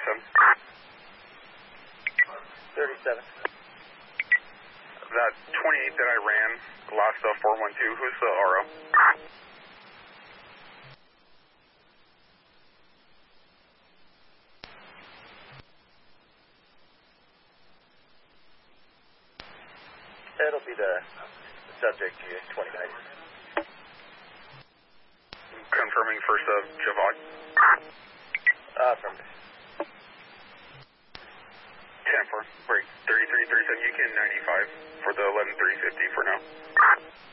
37. 37. That 28 that I ran, last 412, who's the RO? It'll be the subject to 29. Confirming first Javad. Affirmative. 10-4, break 33, 37, you can 95 for the 11-350 for now.